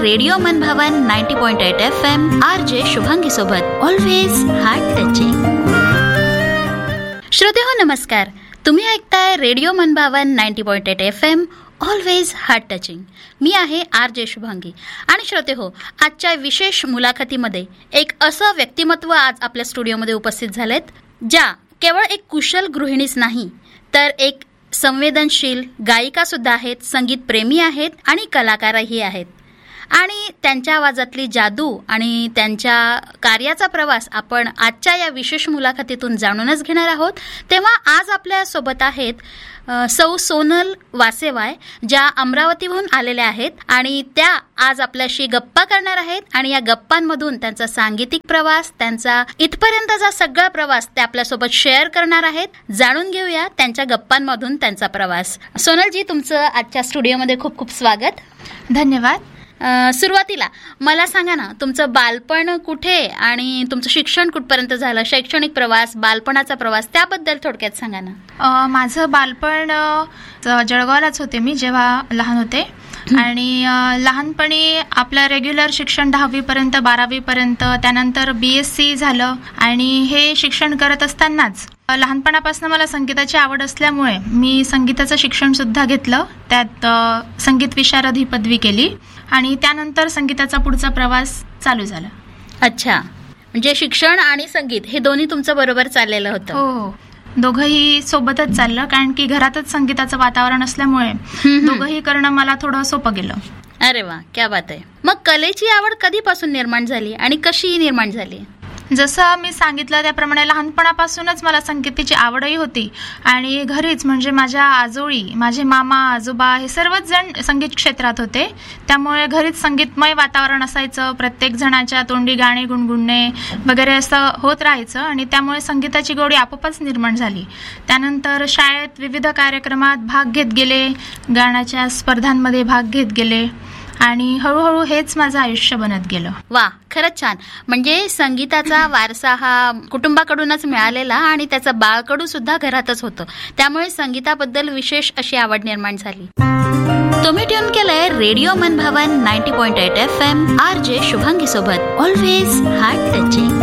Radio मनभवन 90.8 FM RJ Shubhangi सोबत always heart touching. श्रोतेहो नमस्कार, तुम्ही ऐकताय radio मनभवन 90.8 FM always heart touching. मी आहे RJ शुभांगी. आणि श्रोतेहो, आजच्या विशेष मुलाखतीमध्ये एक असं व्यक्तिमत्व आज आपल्या स्टुडिओमध्ये उपस्थित झालेत, ज्या केवळ एक कुशल गृहिणीच नाही तर एक संवेदनशील गायिका सुद्धा आहेत, संगीत प्रेमी आहेत आणि कलाकारही आहेत. आणि त्यांच्या आवाजातली जादू आणि त्यांच्या कार्याचा प्रवास आपण आजच्या या विशेष मुलाखतीतून जाणूनच घेणार आहोत. तेव्हा आज आपल्या सोबत आहेत सौ सोनल वासेवाय, ज्या अमरावतीहून आलेल्या आहेत आणि त्या आज आपल्याशी गप्पा करणार आहेत. आणि या गप्पांमधून त्यांचा सांगीतिक प्रवास, त्यांचा इथपर्यंतचा सगळा प्रवास ते आपल्यासोबत शेअर करणार आहेत. जाणून घेऊया त्यांच्या गप्पांमधून त्यांचा प्रवास. सोनलजी, तुमचं आजच्या स्टुडिओमध्ये खूप खूप स्वागत. धन्यवाद. सुरुवातीला मला सांगा ना, तुमचं बालपण कुठे आणि तुमचं शिक्षण कुठपर्यंत झालं, शैक्षणिक प्रवास, बालपणाचा प्रवास, त्याबद्दल थोडक्यात सांगा ना. माझं बालपण जळगावलाच होते मी जेव्हा लहान होते. आणि लहानपणी आपलं रेग्युलर शिक्षण 10वीपर्यंत 12वीपर्यंत, त्यानंतर BSc झालं. आणि हे शिक्षण करत असतानाच लहानपणापासून मला संगीताची आवड असल्यामुळे मी संगीताचं शिक्षण सुद्धा घेतलं. त्यात संगीत विशारद ही पदवी केली आणि त्यानंतर संगीताचा पुढचा प्रवास चालू झाला. अच्छा, म्हणजे शिक्षण आणि संगीत हे दोन्ही तुमचं बरोबर चाललेलं होतं? हो, दोघंही सोबतच चाललं, कारण की घरातच संगीताचं वातावरण असल्यामुळे दोघंही करणं मला थोडं सोपं गेलं. अरे वा, क्या बात आहे. मग कलेची आवड कधीपासून निर्माण झाली आणि कशी निर्माण झाली? जसं मी सांगितलं त्याप्रमाणे लहानपणापासूनच मला संगीताची आवडही होती. आणि घरीच म्हणजे माझ्या आजोळी, माझे मामा आजोबा हे सर्वच जण संगीत क्षेत्रात होते. त्यामुळे घरीच संगीतमय वातावरण असायचं. प्रत्येक जणाच्या तोंडी गाणे गुणगुणणे वगैरे असं होत राहायचं आणि त्यामुळे संगीताची गोडी आपोआपच निर्माण झाली. त्यानंतर शाळेत विविध कार्यक्रमात भाग घेत गेले, गाण्याच्या स्पर्धांमध्ये भाग घेत गेले आणि हळूहळू हेच माझं आयुष्य बनत गेलं. वा, खरंच छान. म्हणजे संगीताचा वारसा हा कुटुंबाकडूनच मिळालेला आणि त्याचा बाळकडू सुद्धा घरातच होतं. त्यामुळे संगीताबद्दल विशेष अशी आवड निर्माण झाली. तुम्ही ट्यून केलंय रेडिओ मनभवन 90.8 FM RJ शुभांगी सोबत ऑलवेज हार्ट टचिंग.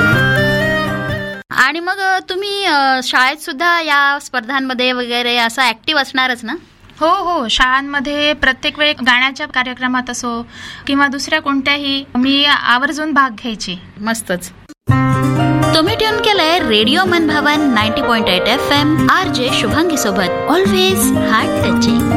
आणि मग तुम्ही शाळेत सुद्धा या स्पर्धांमध्ये वगैरे असं ऍक्टिव्ह असणारच ना? हो हो, शाळांमध्ये प्रत्येक वेळी गाण्याच्या कार्यक्रमात असो किंवा दुसऱ्या कोणत्याही मी आवर्जून भाग घ्यायची. मस्तच. तुम्ही ट्यून केलंय रेडिओ मनभवन 90.8 FM RJ शुभांगी सोबत ऑलवेज हार्ट टचिंग.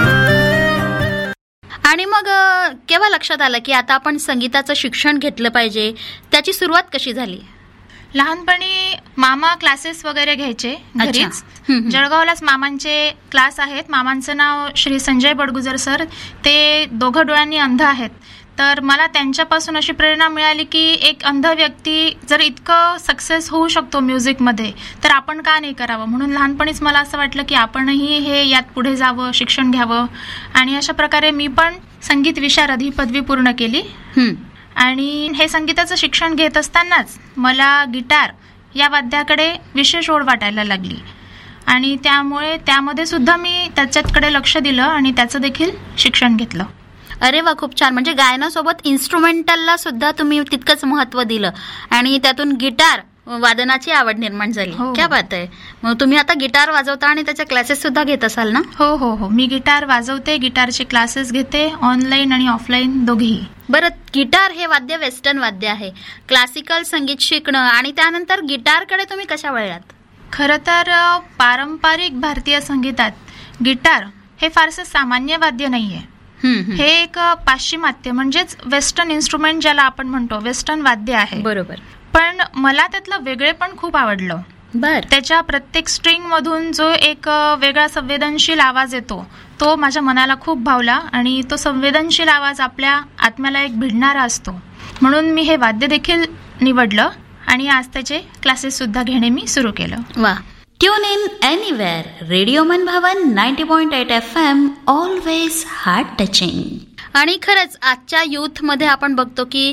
आणि मग केव्हा लक्षात आलं की आता आपण संगीताचं शिक्षण घेतलं पाहिजे? त्याची सुरुवात कशी झाली? लहानपणी मामा क्लासेस वगैरे घ्यायचे घरीच. जळगावलाच मामांचे क्लास आहेत. मामांचं नाव श्री संजय बडगुजर सर. ते दोघं डोळ्यांनी अंध आहेत. तर मला त्यांच्यापासून अशी प्रेरणा मिळाली की एक अंध व्यक्ती जर इतकं सक्सेस होऊ शकतो म्युझिकमध्ये तर आपण का नाही करावं. म्हणून लहानपणीच मला असं वाटलं की आपणही हे यात पुढे जावं, शिक्षण घ्यावं. आणि अशा प्रकारे मी पण संगीत विशारद ही पदवी पूर्ण केली. आणि हे संगीताचं शिक्षण घेत असतानाच मला गिटार या वाद्याकडे विशेष ओढ वाटायला लागली आणि त्यामुळे त्यामध्ये सुद्धा मी त्याच्याकडे लक्ष दिलं आणि त्याचं देखील शिक्षण घेतलं. अरे वा, खूप छान. म्हणजे गायनासोबत इन्स्ट्रुमेंटलला सुद्धा तुम्ही तितकंच महत्त्व दिलं आणि त्यातून गिटार वादनाची आवड निर्माण झाली. क्या बात आहे. मग तुम्ही आता गिटार वाजवता आणि त्याचे क्लासेस सुद्धा घेत असाल ना? हो हो हो, मी गिटार वाजवते, गिटारचे क्लासेस घेते, ऑनलाईन आणि ऑफलाईन दोघेही. बरं, गिटार हे वाद्य वेस्टर्न वाद्य आहे. क्लासिकल संगीत शिकणं आणि त्यानंतर गिटारकडे तुम्ही कशा वळलात? खरं तर पारंपरिक भारतीय संगीतात गिटार हे फारसं सामान्य वाद्य नाहीये. हे एक पाश्चिमात्य म्हणजेच वेस्टर्न इन्स्ट्रुमेंट ज्याला आपण म्हणतो, वेस्टर्न वाद्य आहे. बरोबर. पण मला त्यातलं वेगळेपण खूप आवडलं. त्याच्या प्रत्येक स्ट्रिंग मधून जो एक वेगळा संवेदनशील आवाज येतो तो माझ्या मनाला खूप भावला आणि तो संवेदनशील आवाज आपल्या आत्म्याला एक भिडणारा असतो. म्हणून मी हे वाद्य देखील निवडलं आणि आज त्याचे क्लासेस सुद्धा घेणे मी सुरू केलं. वा. Tune in anywhere radio मनभवन 90.8 FM always heart touching. आणि खरंच आजच्या युथ मध्ये आपण बघतो की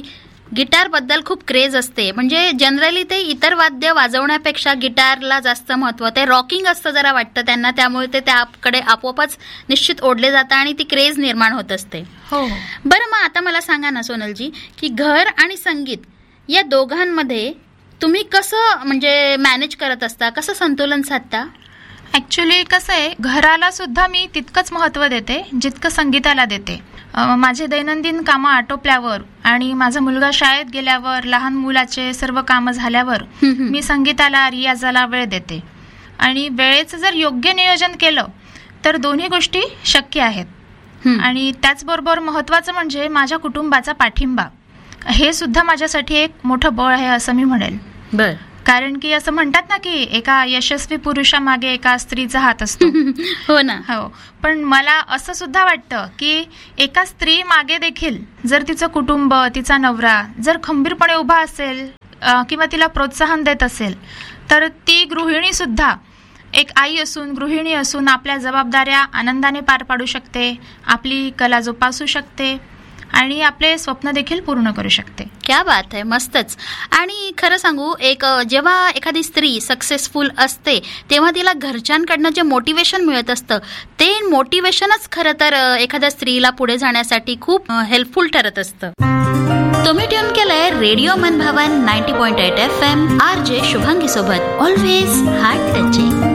गिटार बद्दल खूप क्रेज असते. म्हणजे जनरली ते इतर वाद्य वाजवण्यापेक्षा गिटारला जास्त महत्व, ते रॉकिंग असतं जरा वाटतं त्यांना, त्यामुळे ते त्याकडे आपोआपच निश्चित ओढले जातं आणि ती क्रेज निर्माण होत असते. हो. बरं, मग आता मला सांगा ना सोनलजी, की घर आणि संगीत या दोघांमध्ये तुम्ही कसं म्हणजे मॅनेज करत असता, कसं संतुलन साधता? ॲक्च्युली कसं आहे, घराला सुद्धा मी तितकंच महत्त्व देते जितकं संगीताला देते. माझे दैनंदिन कामं आटोपल्यावर आणि माझा मुलगा शाळेत गेल्यावर, लहान मुलाचे सर्व कामं झाल्यावर मी संगीताला, रियाजाला वेळ देते. आणि वेळेचं जर योग्य नियोजन केलं तर दोन्ही गोष्टी शक्य आहेत. आणि त्याचबरोबर महत्त्वाचं म्हणजे माझ्या कुटुंबाचा पाठिंबा, हे सुद्धा माझ्यासाठी एक मोठं बळ आहे असं मी म्हणेल. बर, कारण की असं म्हणतात ना की एका यशस्वी पुरुषामागे एका स्त्रीचा हात असतो. हो ना. हो, पण मला असं सुद्धा वाटतं की एका स्त्री मागे देखील जर तिचं कुटुंब, तिचा नवरा जर खंबीरपणे उभा असेल किंवा तिला प्रोत्साहन देत असेल, तर ती गृहिणी सुद्धा एक आई असून, गृहिणी असून आपल्या जबाबदाऱ्या आनंदाने पार पाडू शकते, आपली कला जोपासू शकते आणि आपले स्वप्न देखील पूर्ण करू शकते. क्या बात आहे, मस्तच. आणि खरं सांगू, जेव्हा एखादी स्त्री सक्सेसफुल असते तेव्हा तिला घरच्यांकडनं जे मोटिवेशन मिळत असतं, ते मोटिवेशनच खरं तर एखाद्या स्त्रीला पुढे जाण्यासाठी खूप हेल्पफुल ठरत असतं. तुम्ही ट्यून केलंय रेडिओ मनभावन 90.8 FM, RJ शुभांगी सोबत, ऑलवेज हार्ट टचिंग.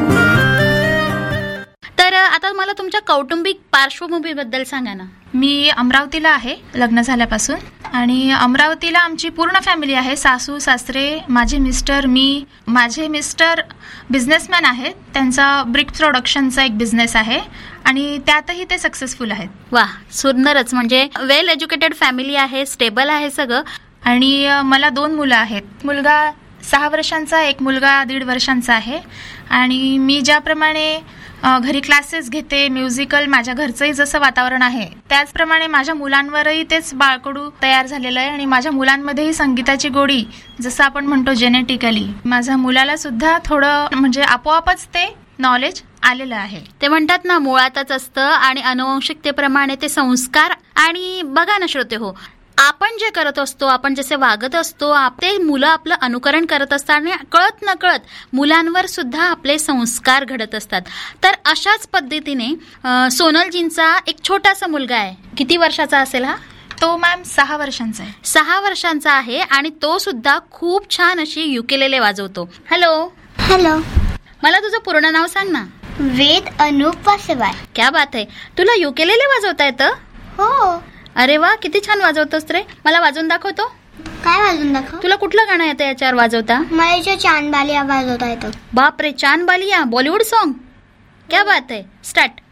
तर आता मला तुमच्या कौटुंबिक पार्श्वभूमीबद्दल सांगा ना. मी अमरावतीला आहे लग्न झाल्यापासून, आणि अमरावतीला आमची पूर्ण फॅमिली आहे. सासू सासरे, माझे मिस्टर, मी. माझे मिस्टर बिझनेसमॅन आहेत, त्यांचा ब्रिक प्रोडक्शनचा एक बिझनेस आहे आणि त्यातही ते सक्सेसफुल आहेत. वा, सुंदरच. म्हणजे वेल एज्युकेटेड फॅमिली आहे, स्टेबल आहे सगळं. आणि मला 2 मुलं आहेत. मुलगा 6 वर्षांचा, एक मुलगा 1.5 वर्षांचा आहे. आणि मी ज्याप्रमाणे घरी क्लासेस घेते, म्युझिकल, माझ्या घरचंही जसं वातावरण आहे त्याचप्रमाणे माझ्या मुलांवरही तेच बाळकडू तयार झालेलं आहे. आणि माझ्या मुलांमध्येही संगीताची गोडी, जसं आपण म्हणतो जेनेटिकली, माझ्या मुलाला सुद्धा थोडं म्हणजे आपोआपच ते नॉलेज आलेलं आहे. ते म्हणतात ना, मुळातच असतं आणि अनुवंशिकतेप्रमाणे ते संस्कार. आणि बघा ना श्रोते हो, आपण जे करत असतो, आपण जसे वागत असतो, ते मुलं आपलं अनुकरण करत असतात आणि कळत नकळत मुलांवर सुद्धा आपले संस्कार घडत असतात. तर अशाच पद्धतीने सोनलजींचा एक छोटासा मुलगा आहे. किती वर्षाचा असेल हा? तो मॅम 6 वर्षांचा आहे. 6 वर्षांचा आहे आणि तो सुद्धा खूप छान अशी युकेलेले वाजवतो. हॅलो. हॅलो. मला तुझं पूर्ण नाव सांग ना. वेद अनूप वासवाय. क्या बात आहे, तुला युकेलेले वाजवता येतं? हो. अरे वा, किती छान वाजवतोस रे. मला वाजवून दाखवतो. काय वाजवून दाखव? तुला कुठलं गाणं येतं याच्यावर वाजवता? मला चांद बालिया वाजवता येतं. बाप रे, चांद बालिया, बॉलिवूड सॉन्ग. क्या बात आहे, स्टार्ट.